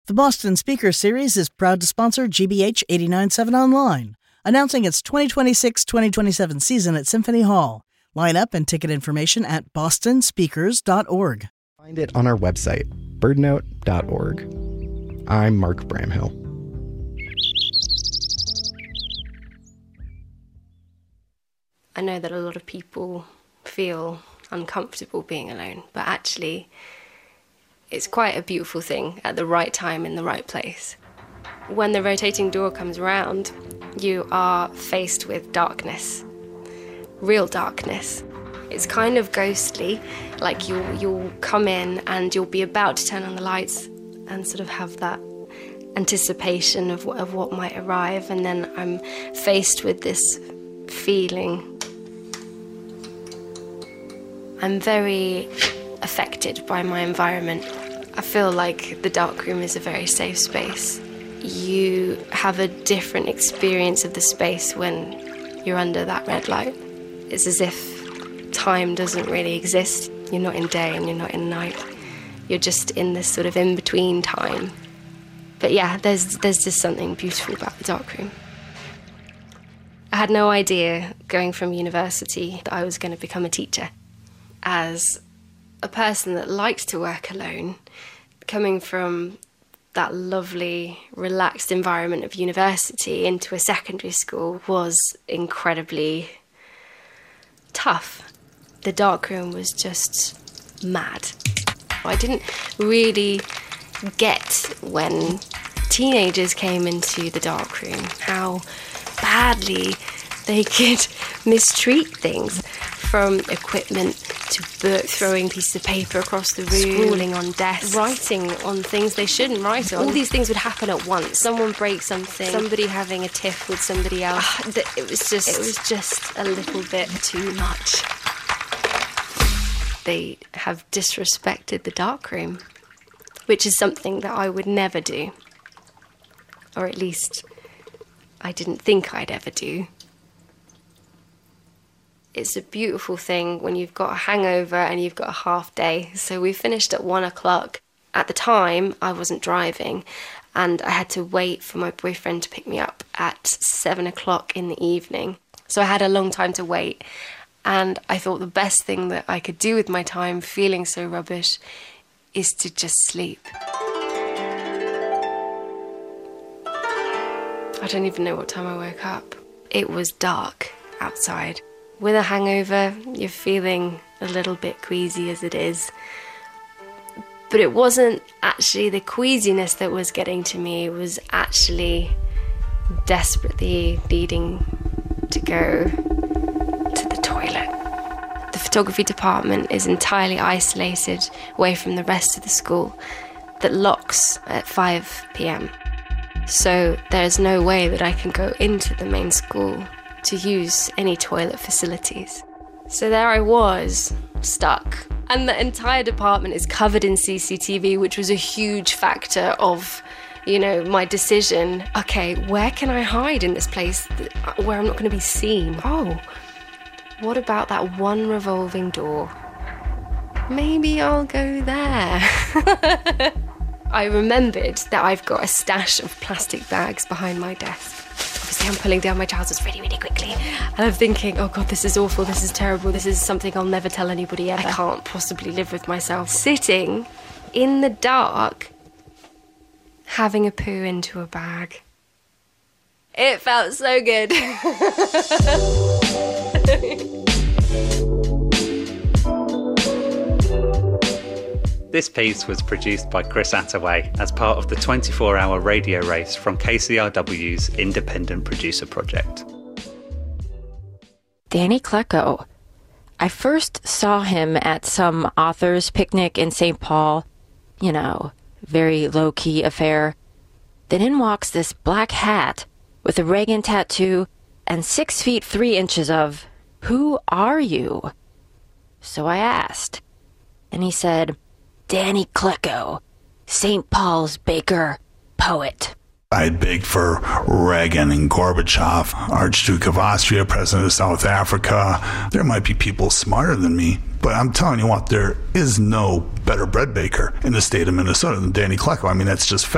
The Boston Speaker Series is proud to sponsor GBH 89.7 Online, announcing its 2026-2027 season at Symphony Hall. Line up and ticket information at bostonspeakers.org. Find it on our website, birdnote.org. I'm Mark Bramhill. I know that a lot of people feel uncomfortable being alone, but actually it's quite a beautiful thing at the right time in the right place. When the rotating door comes around, you are faced with darkness, real darkness. It's kind of ghostly, like you'll come in and you'll be about to turn on the lights and sort of have that anticipation of what might arrive, and then I'm faced with this feeling. I'm very affected by my environment. I feel like the darkroom is a very safe space. You have a different experience of the space when you're under that red light. It's as if time doesn't really exist. You're not in day and you're not in night. You're just in this sort of in-between time. But yeah, there's just something beautiful about the darkroom. I had no idea going from university that I was going to become a teacher. As a person that likes to work alone, coming from that lovely, relaxed environment of university into a secondary school was incredibly tough. The darkroom was just mad. I didn't really get when teenagers came into the darkroom how badly they could mistreat things, from equipment to book, throwing pieces of paper across the room, scrawling on desks, writing on things they shouldn't write on. All these things would happen at once. Someone break something, somebody having a tiff with somebody else. It was just a little bit too much. They have disrespected the darkroom, which is something that I would never do. Or at least I didn't think I'd ever do. It's a beautiful thing when you've got a hangover and you've got a half day. So we finished at 1 o'clock. At the time, I wasn't driving, and I had to wait for my boyfriend to pick me up at 7 o'clock in the evening. So I had a long time to wait, and I thought the best thing that I could do with my time, feeling so rubbish, is to just sleep. I don't even know what time I woke up. It was dark outside. With a hangover, you're feeling a little bit queasy as it is. But it wasn't actually the queasiness that was getting to me. It was actually desperately needing to go to the toilet. The photography department is entirely isolated away from the rest of the school that locks at 5 p.m. So there's no way that I can go into the main school to use any toilet facilities. So there I was, stuck. And the entire department is covered in CCTV, which was a huge factor of, my decision. Okay, where can I hide in this place where I'm not going to be seen? Oh, what about that one revolving door? Maybe I'll go there. I remembered that I've got a stash of plastic bags behind my desk. Obviously, I'm pulling down my trousers really, really quickly. And I'm thinking, oh God, this is awful, this is terrible, this is something I'll never tell anybody ever. I can't possibly live with myself. Sitting in the dark, having a poo into a bag. It felt so good. This piece was produced by Chris Attaway as part of the 24-hour radio race from KCRW's Independent Producer Project. Danny Klecko. I first saw him at some author's picnic in St. Paul. Very low-key affair. Then in walks this black hat with a Reagan tattoo and 6 feet 3 inches of, "Who are you?" So I asked, and he said, "Danny Klecko, St. Paul's baker, poet." I'd baked for Reagan and Gorbachev, Archduke of Austria, President of South Africa. There might be people smarter than me, but I'm telling you what, there is no better bread baker in the state of Minnesota than Danny Klecko. I mean, that's just fact.